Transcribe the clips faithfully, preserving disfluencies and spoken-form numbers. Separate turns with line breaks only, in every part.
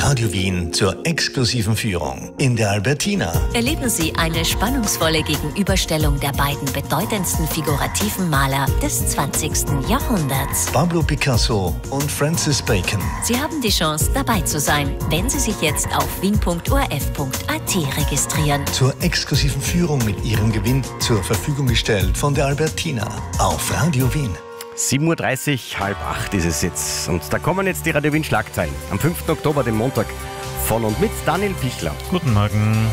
Radio Wien zur exklusiven Führung in der Albertina.
Erleben Sie eine spannungsvolle Gegenüberstellung der beiden bedeutendsten figurativen Maler des zwanzigsten Jahrhunderts.
Pablo Picasso und Francis Bacon.
Sie haben die Chance, dabei zu sein, wenn Sie sich jetzt auf wien punkt o r f punkt a t registrieren.
Zur exklusiven Führung mit Ihrem Gewinn zur Verfügung gestellt von der Albertina auf Radio Wien.
sieben Uhr dreißig, halb acht ist es jetzt. Und da kommen jetzt die Radio Wien Schlagzeilen. Am fünften Oktober, dem Montag, von und mit Daniel Pichler.
Guten Morgen.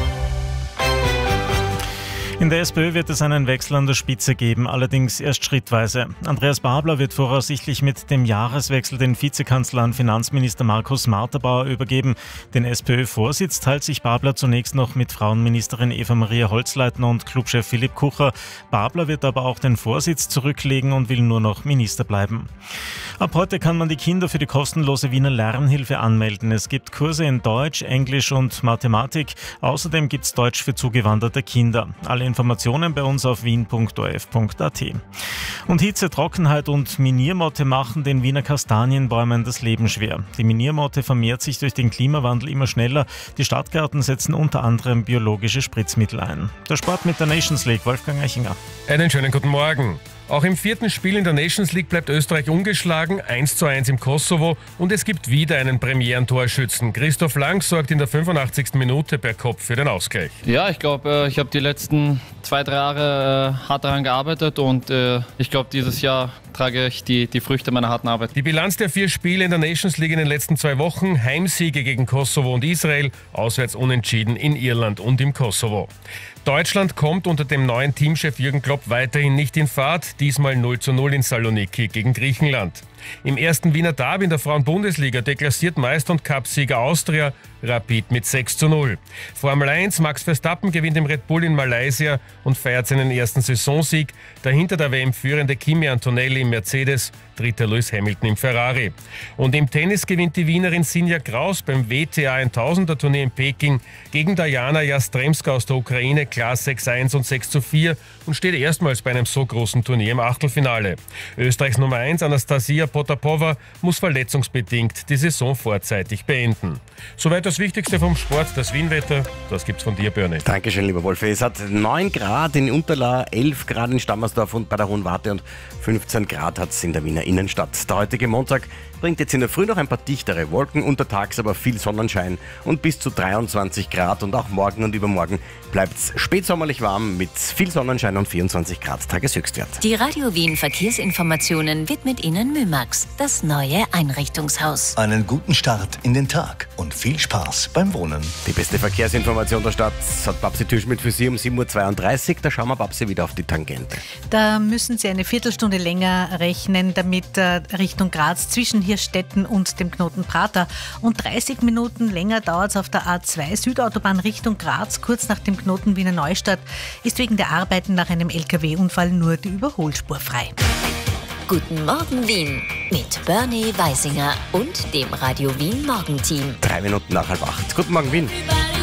In der SPÖ wird es einen Wechsel an der Spitze geben, allerdings erst schrittweise. Andreas Babler wird voraussichtlich mit dem Jahreswechsel den Vizekanzler an Finanzminister Markus Marterbauer übergeben. Den SPÖ-Vorsitz teilt sich Babler zunächst noch mit Frauenministerin Eva-Maria Holzleitner und Clubchef Philipp Kucher. Babler wird aber auch den Vorsitz zurücklegen und will nur noch Minister bleiben. Ab heute kann man die Kinder für die kostenlose Wiener Lernhilfe anmelden. Es gibt Kurse in Deutsch, Englisch und Mathematik. Außerdem gibt es Deutsch für zugewanderte Kinder. Alle Informationen bei uns auf wien punkt o r f punkt a t. Und Hitze, Trockenheit und Miniermotte machen den Wiener Kastanienbäumen das Leben schwer. Die Miniermotte vermehrt sich durch den Klimawandel immer schneller. Die Stadtgärten setzen unter anderem biologische Spritzmittel ein. Der Sport mit der Nations League, Wolfgang Eichinger.
Einen schönen guten Morgen. Auch im vierten Spiel in der Nations League bleibt Österreich ungeschlagen, eins zu eins im Kosovo, und es gibt wieder einen Premierentorschützen. Christoph Lang sorgt in der fünfundachtzigsten Minute per Kopf für den Ausgleich.
Ja, ich glaube, ich habe die letzten zwei, drei Jahre hart daran gearbeitet und ich glaube, dieses Jahr trage ich die, die Früchte meiner harten Arbeit.
Die Bilanz der vier Spiele in der Nations League in den letzten zwei Wochen: Heimsiege gegen Kosovo und Israel, auswärts unentschieden in Irland und im Kosovo. Deutschland kommt unter dem neuen Teamchef Jürgen Klopp weiterhin nicht in Fahrt, diesmal null zu null in Saloniki gegen Griechenland. Im ersten Wiener Derby in der Frauen-Bundesliga deklassiert Meister und Cupsieger Austria Rapid mit sechs zu null. Formel eins, Max Verstappen gewinnt im Red Bull in Malaysia und feiert seinen ersten Saisonsieg. Dahinter der W M-führende Kimi Antonelli im Mercedes, dritter Lewis Hamilton im Ferrari. Und im Tennis gewinnt die Wienerin Sinja Kraus beim W T A tausender Turnier in Peking gegen Diana Jastremska aus der Ukraine klar sechs zu eins und sechs zu vier und steht erstmals bei einem so großen Turnier im Achtelfinale. Österreichs Nummer eins Anastasia Potapova muss verletzungsbedingt die Saison vorzeitig beenden. Soweit das Wichtigste vom Sport, das Wienwetter. Das gibt's von dir, Bernie.
Dankeschön, lieber Wolf. Es hat neun Grad in Unterla, elf Grad in Stammersdorf und bei der Hohen Warte und fünfzehn Grad hat es in der Wiener Innenstadt. Der heutige Montag bringt jetzt in der Früh noch ein paar dichtere Wolken, untertags aber viel Sonnenschein und bis zu dreiundzwanzig Grad, und auch morgen und übermorgen bleibt es spätsommerlich warm mit viel Sonnenschein und vierundzwanzig Grad Tageshöchstwert.
Die Radio Wien Verkehrsinformationen widmet Ihnen Mümax, das neue Einrichtungshaus.
Einen guten Start in den Tag und viel Spaß beim Wohnen.
Die beste Verkehrsinformation der Stadt hat Babsi Tüschmidt für Sie um sieben Uhr zweiunddreißig. Da schauen wir Babsi wieder auf die Tangente.
Da müssen Sie eine Viertelstunde länger rechnen, damit äh, Richtung Graz zwischen Hirstetten und dem Knoten Prater, und dreißig Minuten länger dauert es auf der A zwei Südautobahn Richtung Graz. Kurz nach dem Knoten Wiener Neustadt ist wegen der Arbeiten nach einem L K W-Unfall nur die Überholspur frei.
Guten Morgen Wien mit Bernie Weisinger und dem Radio Wien Morgenteam.
Drei Minuten nach halb acht. Guten Morgen, Wien.